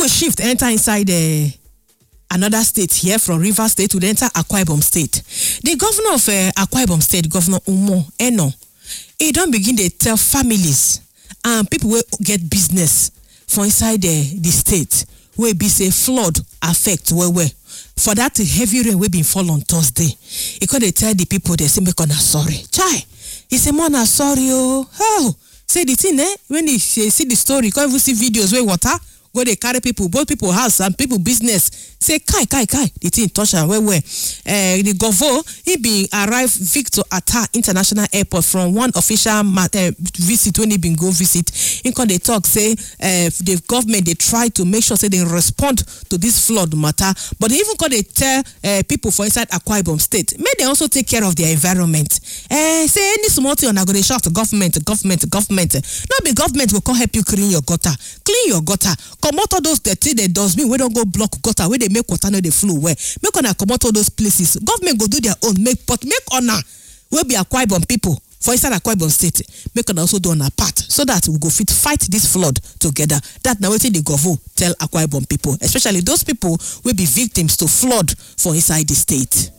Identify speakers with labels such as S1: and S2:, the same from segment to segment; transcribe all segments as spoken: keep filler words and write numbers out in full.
S1: we shift enter inside the another state here from Rivers State to enter Akwa Ibom State. The governor of uh, Akwa Ibom State, Governor Umo Eno, he don't begin to tell families and people will get business for inside the, the state where be say flood affect where where for that heavy rain we been fall on Thursday. He could tell the people they say make on sorry. Chai, he say man sorry oh. Oh, say the thing eh when he see the story, can't even see videos where water go they carry people, both people house and people business. Say kai kai kai. The thing touch and where where. Uh, the Govo he been arrived Victor Atta International Airport from one official uh, visit when he been go visit. In can they talk say uh, the government they try to make sure say they respond to this flood matter, but they even can they tell uh, people for inside Akwa Ibom State may they also take care of their environment. Uh, say any small thing on go they shout government government government. Not be government will come help you clean your gutter, clean your gutter. Come out all those dirty they does mean we don't go block gutter where they make water no they flow where make on come out all those places. Government go do their own make but make honor will be Akwa Ibom people for inside Akwa Ibom State make on also do on our part so that we go fit fight this flood together. That now wetin the Govo tell Akwa Ibom people, especially those people will be victims to flood for inside the state.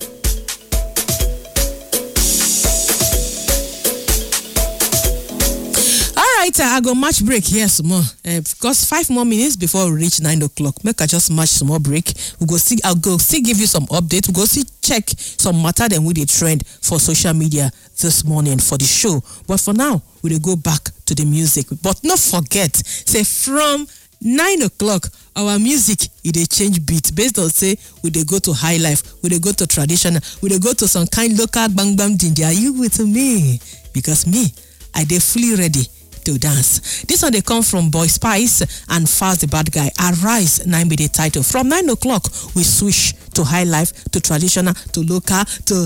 S1: Right, I go match break here some more uh, because five more minutes before we reach nine o'clock. Make I just match some more break. We go see. I'll go see give you some update. We go see check some matter then with the trend for social media this morning for the show. But for now, we'll go back to the music. But not forget, say from nine o'clock, our music it they change beat based on say we they go to high life, we they go to traditional, we they go to some kind local bang bang dingy. Are you with me? Because me, I they fully ready to dance. This one they come from Boy Spice and Fast the Bad Guy. Arise, nine be the title. From nine o'clock, we switch to high life, to traditional, to local, to